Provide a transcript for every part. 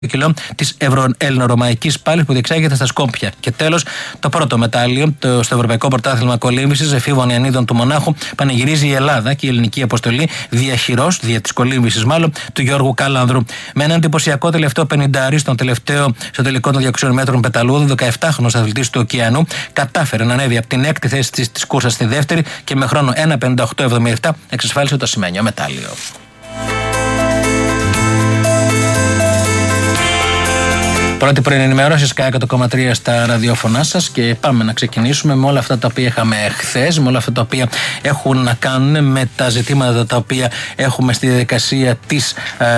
κιλό της Ελληνορωμαϊκής πάλης που διεξάγεται στα Σκόπια. Και τέλος, το πρώτο μετάλλιο στο Ευρωπαϊκό Πρωτάθλημα Κολύμβησης εφήβων Ιαννίδων του Μονάχου πανηγυρίζει η Ελλάδα και η ελληνική αποστολή δια της κολύμβησης μάλλον του Γιώργου Καλάνδρου. Με έναν εντυπωσιακό τελευταίο 50 στο τελικό των 200 μέτρων πεταλούδου, 17χρονος αθλητής του ωκεανού κατάφερε να ανέβει από την έκτη θέση της κούρσας στη δεύτερη και με χρόνο 1:58.77 εξασφάλισε το ασημένιο μετάλλιο. Πρώτη πρωινή ενημέρωση Sky 100,3 στα ραδιόφωνά σας και πάμε να ξεκινήσουμε με όλα αυτά τα οποία είχαμε χθες, με όλα αυτά τα οποία έχουν να κάνουν με τα ζητήματα τα οποία έχουμε στη διαδικασία της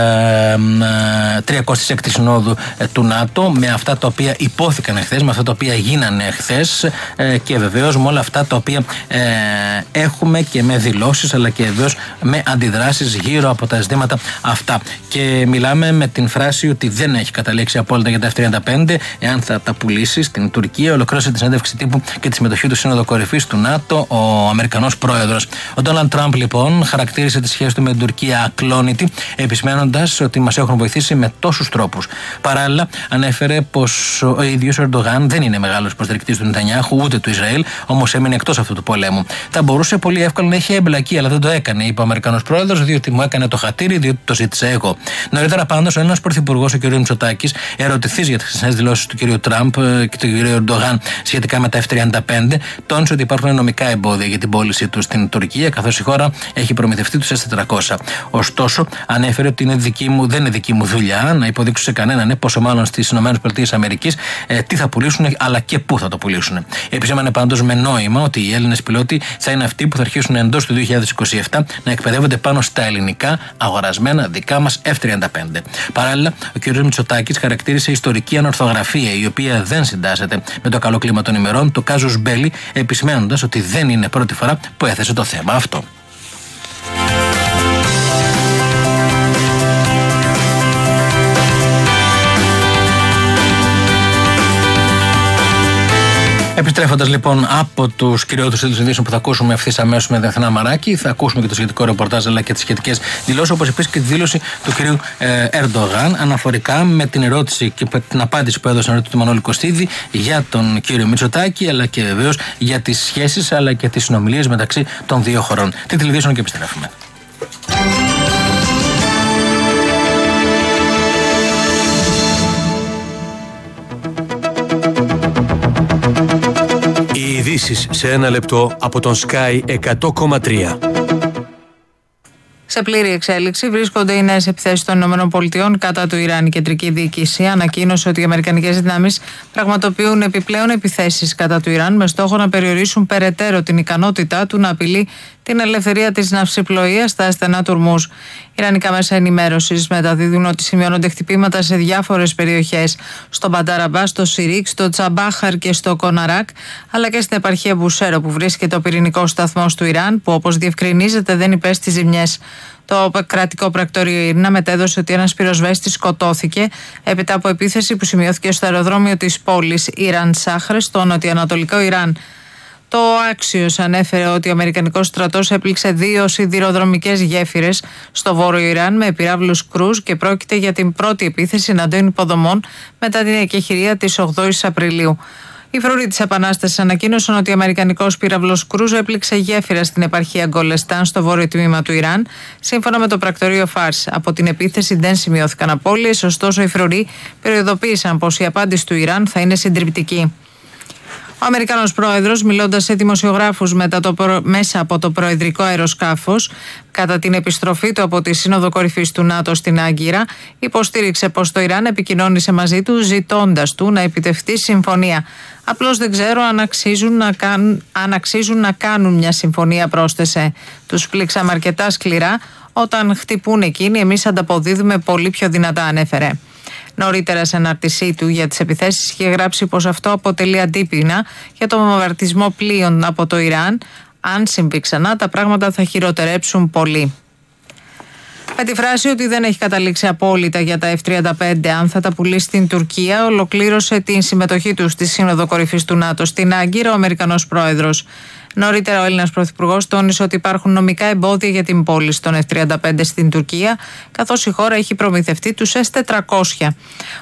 36ης Συνόδου του ΝΑΤΟ, με αυτά τα οποία υπόθηκαν χθες, με αυτά τα οποία γίνανε χθες και βεβαίως με όλα αυτά τα οποία έχουμε και με δηλώσεις αλλά και βεβαίως με αντιδράσεις γύρω από τα ζητήματα αυτά. Και μιλάμε με την φράση ότι δεν έχει καταλήξει απόλυτα για τα F-35, εάν θα τα πουλήσει στην Τουρκία. Ολοκλήρωσε τη συνέντευξη τύπου και τη συμμετοχή του Σύνοδο Κορυφής του ΝΑΤΟ ο Αμερικανός πρόεδρος. Ο Ντόναλντ Τραμπ, λοιπόν, χαρακτήρισε τη σχέση του με την Τουρκία ακλόνητη, επισμένοντας ότι μας έχουν βοηθήσει με τόσους τρόπους. Παράλληλα, ανέφερε πως ο ίδιος ο Ερντογάν δεν είναι μεγάλος υποστηρικτής του Νετανιάχου ούτε του Ισραήλ, όμως έμεινε εκτός αυτού του πολέμου. Θα μπορούσε πολύ εύκολα να έχει εμπλακεί, αλλά δεν το έκανε, είπε ο Αμερικανός πρόεδρος, διότι μου έκανε το χατήρι, διότι το ζήτησα εγώ. Νωρίτερα, πάντως, ο Έλληνας πρωθυπουργός, ο κ. Μητσοτάκης, ερωτηθής για τις χθεσινές δηλώσεις του κ. Τραμπ και του κ. Ερντογάν σχετικά με τα F-35, τόνισε ότι υπάρχουν νομικά εμπόδια για την πώλησή του στην Τουρκία, καθώς η χώρα έχει προμηθευτεί τους S-400. Ωστόσο, ανέφερε ότι δεν είναι δική μου δουλειά να υποδείξω σε κανέναν, πόσο μάλλον στις ΗΠΑ, τι θα πουλήσουν αλλά και πού θα το πουλήσουν. Επισήμανε πάντως με νόημα ότι οι Έλληνες πιλότοι θα είναι αυτοί που θα αρχίσουν εντός του 2027 να εκπαιδεύονται πάνω στα ελληνικά αγορασμένα δικά μας F-35. Παράλληλα, ο κ. Μητσοτάκης χαρακτήρισε ιστορική ανορθογραφία, η οποία δεν συντάσσεται με το καλό κλίμα των ημερών, το κάζους μπέλι, επισημένοντας ότι δεν είναι πρώτη φορά που έθεσε το θέμα αυτό. Επιστρέφοντας λοιπόν από τους κυριότερους τίτλους ειδήσεων που θα ακούσουμε ευθύς αμέσως με Δεθνά Μαράκη, θα ακούσουμε και το σχετικό ρεπορτάζ αλλά και τις σχετικές δηλώσεις, όπως επίσης και τη δήλωση του κυρίου Ερντογάν αναφορικά με την ερώτηση και την απάντηση που έδωσε του Μανώλη Κωστίδη για τον κύριο Μητσοτάκη, αλλά και βεβαίως για τις σχέσεις αλλά και τις συνομιλίες μεταξύ των δύο χωρών. Τίτλοι ειδήσεων και επιστρέφουμε. Ειδήσεις σε ένα λεπτό από τον Sky 100,3. Σε πλήρη εξέλιξη βρίσκονται οι νέες επιθέσεις των ΗΠΑ κατά του Ιράν. Η κεντρική διοίκηση ανακοίνωσε ότι οι αμερικανικές δυνάμεις πραγματοποιούν επιπλέον επιθέσεις κατά του Ιράν με στόχο να περιορίσουν περαιτέρω την ικανότητά του να απειλεί την ελευθερία της ναυσιπλοείας στα στενά του Ορμούζ. Ιρανικά μέσα ενημέρωσης μεταδίδουν ότι σημειώνονται χτυπήματα σε διάφορες περιοχές, στο Μπανταραμπά, στο Σιρίκ, στο Τσαμπάχαρ και στο Κοναράκ, αλλά και στην επαρχία Μπουσέρο που βρίσκεται ο πυρηνικός σταθμός του Ιράν, που όπως διευκρινίζεται δεν υπέστη ζημιές. Το κρατικό πρακτορείο Ήρνα μετέδωσε ότι ένας πυροσβέστης σκοτώθηκε έπειτα από επίθεση που σημειώθηκε στο αεροδρόμιο της πόλης Ιράν Σάχρε, στο νοτιοανατολικό Ιράν. Το Άξιος ανέφερε ότι ο Αμερικανικός στρατός έπληξε 2 σιδηροδρομικές γέφυρες στο βόρειο Ιράν με πυράβλους κρούζ και πρόκειται για την πρώτη επίθεση εναντίον υποδομών μετά την εκεχηρία της 8ης Απριλίου. Οι φρουροί της Επανάστασης ανακοίνωσαν ότι ο Αμερικανικός πύραυλος κρούζ έπληξε γέφυρα στην επαρχία Γκολεστάν στο βόρειο τμήμα του Ιράν, σύμφωνα με το πρακτορείο Φάρς. Από την επίθεση δεν σημειώθηκαν απώλειες, ωστόσο οι φρουροί περιοδοποίησαν πως η απάντηση του Ιράν θα είναι συντριπτική. Ο Αμερικανός πρόεδρος, μιλώντας σε δημοσιογράφους μέσα από το προεδρικό αεροσκάφος, κατά την επιστροφή του από τη Σύνοδο Κορυφής του ΝΑΤΟ στην Άγκυρα, υποστήριξε πως το Ιράν επικοινώνησε μαζί του ζητώντας του να επιτευχθεί συμφωνία. Απλώς δεν ξέρω αν αξίζουν να κάνουν μια συμφωνία, πρόσθεσε. Τους πλήξαμε αρκετά σκληρά. Όταν χτυπούν εκείνοι, εμείς ανταποδίδουμε πολύ πιο δυνατά, ανέφερε. Νωρίτερα, σε ανάρτησή του για τις επιθέσεις, είχε γράψει πως αυτό αποτελεί αντίπεινα για τον βομβαρδισμό πλοίων από το Ιράν. Αν συμβεί ξανά, τα πράγματα θα χειροτερέψουν πολύ. Με τη φράση ότι δεν έχει καταλήξει απόλυτα για τα F-35 αν θα τα πουλήσει στην Τουρκία, ολοκλήρωσε την συμμετοχή του στη Σύνοδο Κορυφής του ΝΑΤΟ στην Άγκυρα ο Αμερικανός Πρόεδρος. Νωρίτερα, ο Έλληνας Πρωθυπουργός τόνισε ότι υπάρχουν νομικά εμπόδια για την πώληση των F-35 στην Τουρκία, καθώς η χώρα έχει προμηθευτεί τους S-400.